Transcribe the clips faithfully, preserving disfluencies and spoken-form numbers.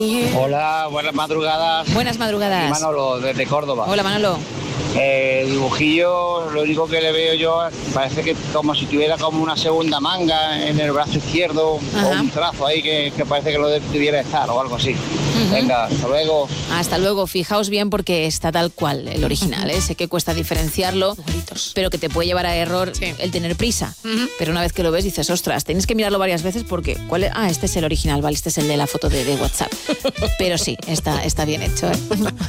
Hola, buenas madrugadas. Buenas madrugadas. Soy Manolo, desde Córdoba. Hola, Manolo. Eh, el dibujillo, lo único que le veo yo, parece que como si tuviera como una segunda manga en el brazo izquierdo. Ajá. O un trazo ahí que, que parece que lo debiera estar o algo así. Uh-huh. Venga, hasta luego. Hasta luego. Fijaos bien porque está tal cual el original, ¿eh? Sé que cuesta diferenciarlo, pero que te puede llevar a error sí. el tener prisa. Uh-huh. Pero una vez que lo ves dices, ostras, tenéis que mirarlo varias veces porque ¿cuál es? Ah, este es el original, vale, este es el de la foto de, de WhatsApp. Pero sí, está, está bien hecho, ¿eh?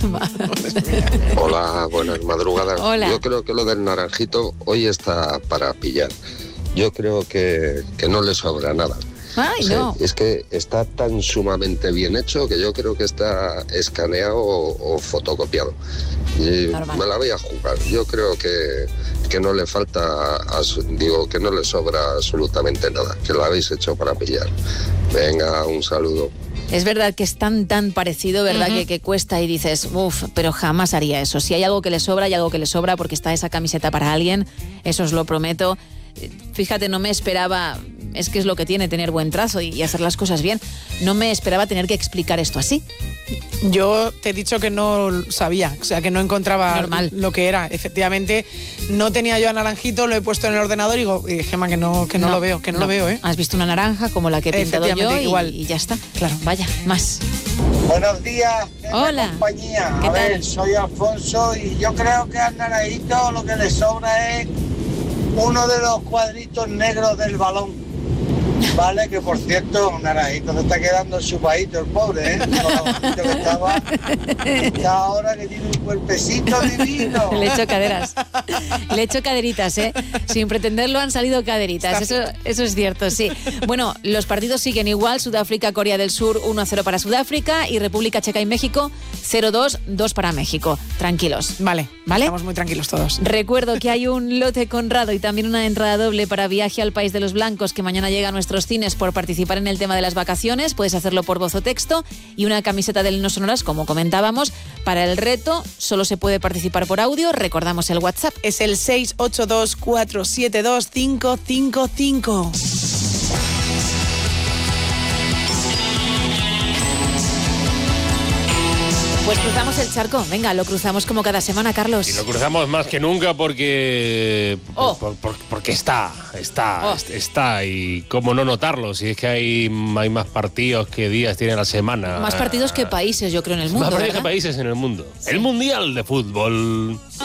Hola, buenas madrugadas. Hola. Yo creo que lo del naranjito hoy está para pillar. Yo creo que, que no le sobra nada. Ay, sí, no. Es que está tan sumamente bien hecho que yo creo que está escaneado o, o fotocopiado. Y Normal. Me la voy a jugar. Yo creo que, que no le falta, digo, que no le sobra absolutamente nada, que lo habéis hecho para pillar. Venga, un saludo. Es verdad que es tan, tan parecido, ¿verdad? Uh-huh. que, que cuesta y dices, uff, pero jamás haría eso. Si hay algo que le sobra, hay algo que le sobra porque está esa camiseta para alguien, eso os lo prometo. Fíjate, no me esperaba, es que es lo que tiene tener buen trazo y, y hacer las cosas bien, no me esperaba tener que explicar esto así. Yo te he dicho que no sabía, o sea, que no encontraba Normal. Lo que era. Efectivamente, no tenía yo a naranjito, lo he puesto en el ordenador y digo, y Gemma, que no, que no, no lo veo, que no, no lo veo, ¿eh? Has visto una naranja como la que he pintado yo y, igual. y ya está. Claro, vaya, más. Buenos días, hola. compañía. ¿Qué a tal? ver, soy Alfonso y yo creo que al naranjito lo que le sobra es uno de los cuadritos negros del balón. Vale, que por cierto, un naranjito se está quedando chupadito el pobre, ¿eh? Con lo bonito que estaba. Está ahora que tiene un cuerpecito divino. Le echo caderas. Le echo caderitas, ¿eh? Sin pretenderlo han salido caderitas. Eso, eso es cierto, sí. Bueno, los partidos siguen igual. Sudáfrica, Corea del Sur, uno a cero para Sudáfrica. Y República Checa y México, cero dos, dos para México. Tranquilos. Vale, ¿vale? Estamos muy tranquilos todos. Recuerdo que hay un lote Conrado y también una entrada doble para Viaje al País de los Blancos que mañana llega a nuestros cines por participar en el tema de las vacaciones. Puedes hacerlo por voz o texto y una camiseta del No Sonoras, como comentábamos. Para el reto solo se puede participar por audio. Recordamos el WhatsApp. Es el seis ocho dos, cuatro siete dos, cinco cinco cinco. Pues cruzamos el charco. Venga, lo cruzamos como cada semana, Carlos. Y lo cruzamos más que nunca porque oh. por, por, porque está, está, oh. está. Y cómo no notarlo, si es que hay, hay más partidos que días tiene la semana. Más partidos que países, yo creo, en el mundo. Más partidos ¿verdad? que países en el mundo. Sí. El Mundial de Fútbol.